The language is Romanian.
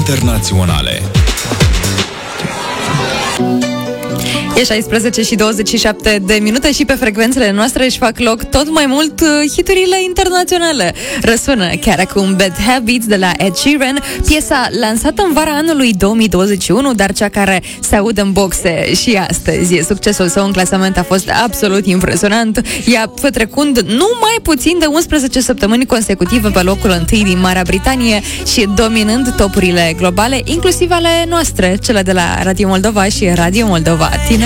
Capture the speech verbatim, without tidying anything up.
internaționale. E șaisprezece și douăzeci și șapte de minute și pe frecvențele noastre își fac loc tot mai mult hiturile internaționale. Răsună chiar acum Bad Habits de la Ed Sheeran, piesa lansată în vara anului două mii douăzeci și unu, dar cea care se aude în boxe și astăzi. Succesul său în clasament a fost absolut impresionant, ea petrecând nu mai puțin de unsprezece săptămâni consecutive pe locul întâi din Marea Britanie și dominând topurile globale, inclusiv ale noastre, cele de la Radio Moldova și Radio Moldova Tine.